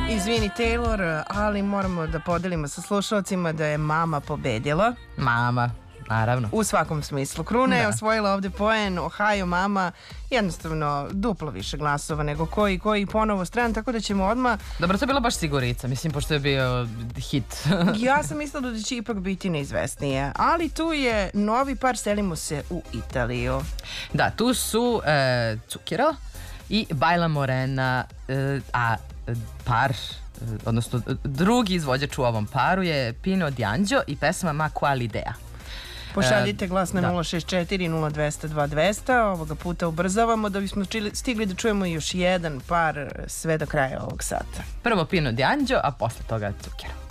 Izvini Taylor, ali moramo da podelimo sa slušalcima da je mama pobedila. Mama, naravno. U svakom smislu. Kruna je osvojila ovde poen, Ohio mama, jednostavno duplo više glasova nego koji ponovo stran, tako da ćemo odmah... Dobro, to je bilo baš sigurica, mislim, pošto je bio hit. Ja sam mislila da će ipak biti neizvesnije, ali tu je novi par, selimo se u Italiju. Da, tu su Zucchero i Baila Morena, a par, odnosno drugi izvođač u ovom paru je Pino D'Angio i pesma Ma quale idea. Pošaljite glas na 064 0200 2200. Ovoga puta ubrzavamo da bismo stigli da čujemo još jedan par sve do kraja ovog sata. Prvo Pino D'Angio, a posle toga Zucchero.